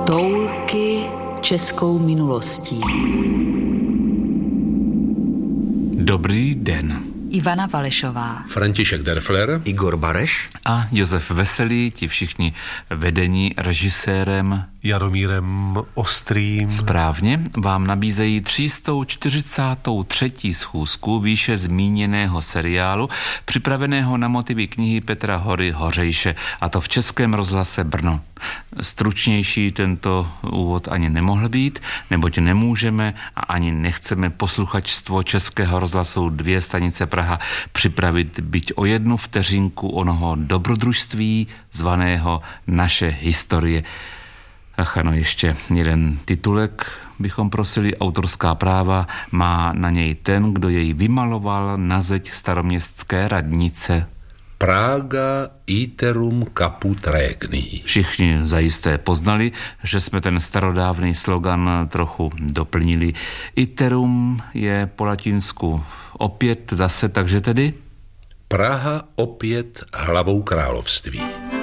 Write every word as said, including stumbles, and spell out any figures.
Toulky českou minulostí. Dobrý den. Ivana Valešová, František Derfler, Igor Bareš a Josef Veselý, ti všichni vedení režisérem Jaromírem Ostrým. Správně, vám nabízejí tři sta čtyřicátou třetí schůzku výše zmíněného seriálu, připraveného na motivy knihy Petra Hory Hořejše, a to v Českém rozhlase Brno. Stručnější tento úvod ani nemohl být, neboť nemůžeme a ani nechceme posluchačstvo Českého rozhlasu Dvě stanice Praha připravit byť o jednu vteřinku onoho dobrodružství zvaného Naše historie. Ach ano, ještě jeden titulek bychom prosili, autorská práva má na něj ten, kdo jej vymaloval na zeď staroměstské radnice. Praga iterum caput regni. Všichni zajisté poznali, že jsme ten starodávný slogan trochu doplnili. Iterum je po latinsku opět zase, takže tedy? Praha opět hlavou království.